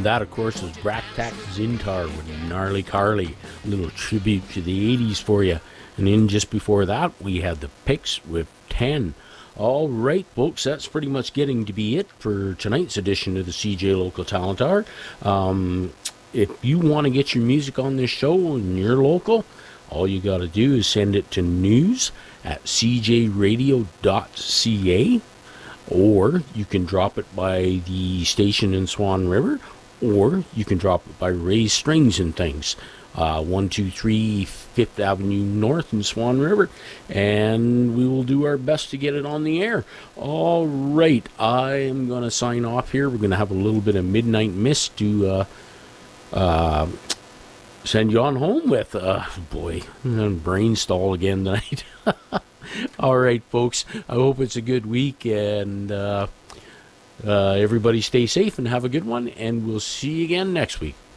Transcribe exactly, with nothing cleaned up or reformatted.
that, of course, was Braktak Zintar with Gnarly Carly, a little tribute to the eighties for you. And then just before that, we had the Picks with ten. All right, folks, that's pretty much getting to be it for tonight's edition of the C J Local Talent Hour. Um, if you want to get your music on this show and you're local, all you got to do is send it to news at c j radio dot c a, or you can drop it by the station in Swan River, or you can drop it by Raised Strings and Things. Uh, one two three Fifth Avenue North in Swan River, and we will do our best to get it on the air. All right, I am going to sign off here. We're going to have a little bit of Midnight Mist to uh, uh, send you on home with. Uh, boy, I'm going to brain stall again tonight. All right, folks, I hope it's a good week, and uh, uh, everybody stay safe and have a good one, and we'll see you again next week.